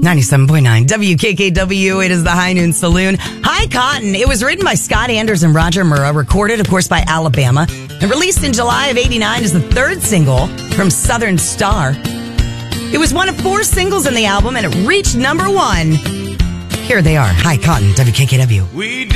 97.9 WKKW. It is the High Noon Saloon. High Cotton. It was written by Scott Anders and Roger Murrah, recorded, of course, by Alabama, and released in July of 89 as the third single from Southern Star. It was one of 4 singles in the album, and it reached number 1. Here they are. High Cotton, WKKW.